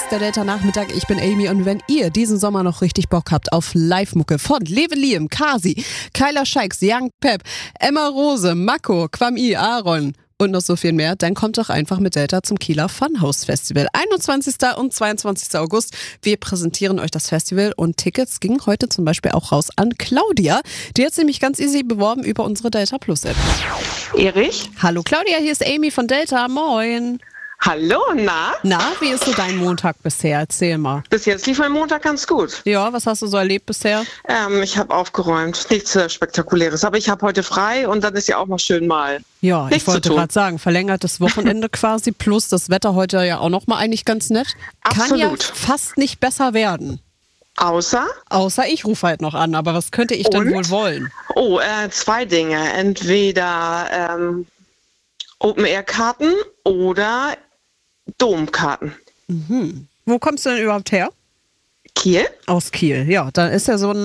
ist der Delta-Nachmittag. Ich bin Amy und wenn ihr diesen Sommer noch richtig Bock habt auf Live-Mucke von Lewe Liam, Kasi, Kyla Scheiks, Young Pep, Emma Rose, Mako, Kwami, Aaron und noch so viel mehr, dann kommt doch einfach mit Delta zum Kieler Funhouse Festival. 21. und 22. August. Wir präsentieren euch das Festival und Tickets gingen heute zum Beispiel auch raus an Claudia. Die hat sich nämlich ganz easy beworben über unsere Delta Plus App. Erich? Hallo Claudia, hier ist Amy von Delta. Moin. Hallo, na? Na, wie ist so dein Montag bisher? Erzähl mal. Bis jetzt lief mein Montag ganz gut. Ja, was hast du so erlebt bisher? Ich habe aufgeräumt. Nichts Spektakuläres. Aber ich habe heute frei und dann ist ja auch mal schön mal. Ja, nichts ich wollte gerade sagen, verlängertes Wochenende quasi plus das Wetter heute ja auch noch mal eigentlich ganz nett. Absolut. Kann ja fast nicht besser werden. Außer ich rufe halt noch an, aber was könnte ich denn wohl wollen? Oh, zwei Dinge. Entweder Open-Air-Karten oder Domkarten. Mhm. Wo kommst du denn überhaupt her? Kiel? Aus Kiel, ja. Dann ist ja so ein